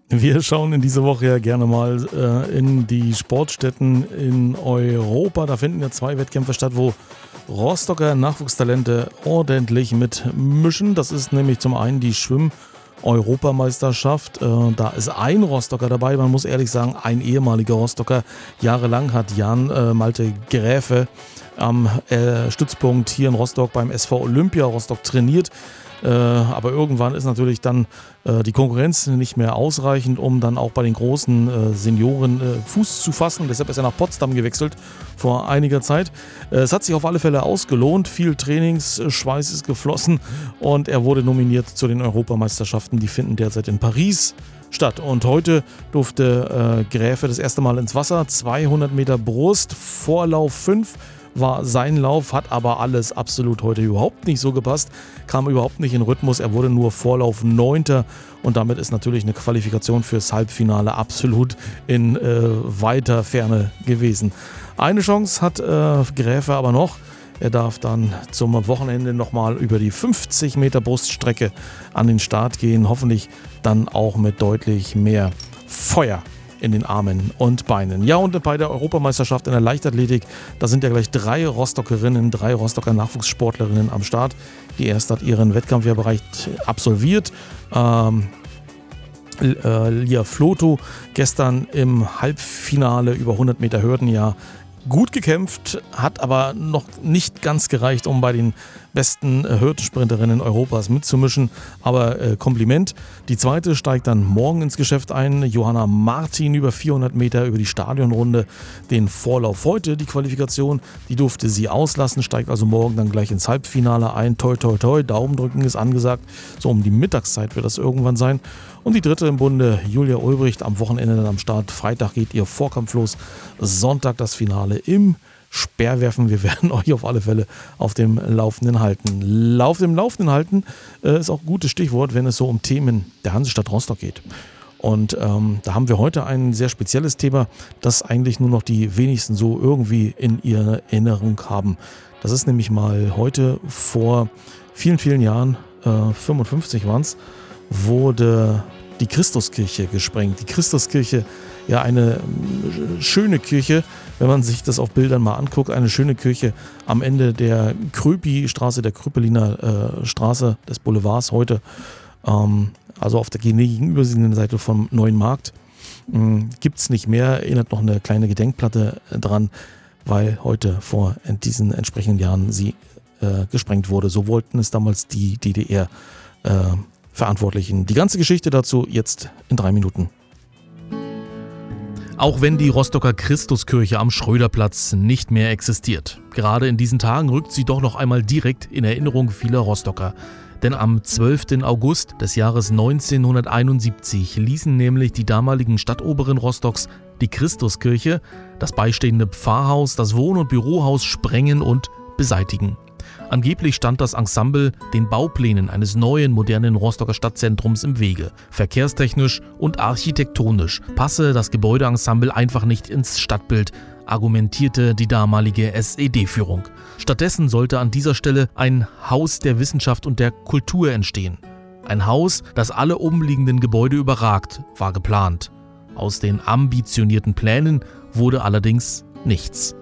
Wir schauen in dieser Woche ja gerne mal in die Sportstätten in Europa. Da finden ja 2 Wettkämpfe statt, wo Rostocker Nachwuchstalente ordentlich mitmischen. Das ist nämlich zum einen die Schwimm-Europameisterschaft. Da ist ein Rostocker dabei, man muss ehrlich sagen, ein ehemaliger Rostocker. Jahrelang hat Jan Malte Gräfe am Stützpunkt hier in Rostock beim SV Olympia Rostock trainiert. Aber irgendwann ist natürlich dann die Konkurrenz nicht mehr ausreichend, um dann auch bei den großen Senioren Fuß zu fassen. Deshalb ist er nach Potsdam gewechselt vor einiger Zeit. Es hat sich auf alle Fälle ausgelohnt. Viel Trainingsschweiß ist geflossen und er wurde nominiert zu den Europameisterschaften. Die finden derzeit in Paris statt. Und heute durfte Gräfe das erste Mal ins Wasser. 200 Meter Brust, Vorlauf 5. War sein Lauf, hat aber alles absolut heute überhaupt nicht so gepasst, kam überhaupt nicht in Rhythmus, er wurde nur Vorlauf 9. und damit ist natürlich eine Qualifikation fürs Halbfinale absolut in weiter Ferne gewesen. Eine Chance hat Gräfe aber noch, er darf dann zum Wochenende nochmal über die 50 Meter Bruststrecke an den Start gehen, hoffentlich dann auch mit deutlich mehr Feuer in den Armen und Beinen. Ja, und bei der Europameisterschaft in der Leichtathletik, da sind ja gleich 3 Rostockerinnen, 3 Rostocker Nachwuchssportlerinnen am Start. Die erste hat ihren Wettkampf ja bereits absolviert. Lia Floto gestern im Halbfinale über 100 Meter Hürden ja gut gekämpft, hat aber noch nicht ganz gereicht, um bei den besten Hürdensprinterinnen Europas mitzumischen. Aber Kompliment. Die zweite steigt dann morgen ins Geschäft ein. Johanna Martin über 400 Meter über die Stadionrunde. Den Vorlauf heute, die Qualifikation, die durfte sie auslassen, steigt also morgen dann gleich ins Halbfinale ein. Toi, toi, toi, Daumen drücken ist angesagt. So um die Mittagszeit wird das irgendwann sein. Und die dritte im Bunde, Julia Ulbricht, am Wochenende dann am Start. Freitag geht ihr Vorkampf los. Sonntag das Finale im Speerwerfen. Wir werden euch auf alle Fälle auf dem Laufenden halten. Auf dem Laufenden halten ist auch ein gutes Stichwort, wenn es so um Themen der Hansestadt Rostock geht. Und da haben wir heute ein sehr spezielles Thema, das eigentlich nur noch die wenigsten so irgendwie in ihrer Erinnerung haben. Das ist nämlich mal heute vor vielen, vielen Jahren, 55 waren es, wurde die Christuskirche gesprengt. Die Christuskirche, ja, eine schöne Kirche, wenn man sich das auf Bildern mal anguckt, eine schöne Kirche am Ende der Kröpi-Straße, der Krüppeliner Straße des Boulevards heute, also auf der gegenüberliegenden Seite vom Neuen Markt. Gibt es nicht mehr, erinnert noch eine kleine Gedenkplatte dran, weil heute vor diesen entsprechenden Jahren sie gesprengt wurde. So wollten es damals die DDR Verantwortlichen. Die ganze Geschichte dazu jetzt in 3 Minuten. Auch wenn die Rostocker Christuskirche am Schröderplatz nicht mehr existiert. Gerade in diesen Tagen rückt sie doch noch einmal direkt in Erinnerung vieler Rostocker. Denn am 12. August des Jahres 1971 ließen nämlich die damaligen Stadtoberen Rostocks die Christuskirche, das beistehende Pfarrhaus, das Wohn- und Bürohaus sprengen und beseitigen. Angeblich stand das Ensemble den Bauplänen eines neuen, modernen Rostocker Stadtzentrums im Wege. Verkehrstechnisch und architektonisch passe das Gebäudeensemble einfach nicht ins Stadtbild, argumentierte die damalige SED-Führung. Stattdessen sollte an dieser Stelle ein Haus der Wissenschaft und der Kultur entstehen. Ein Haus, das alle umliegenden Gebäude überragt, war geplant. Aus den ambitionierten Plänen wurde allerdings nichts.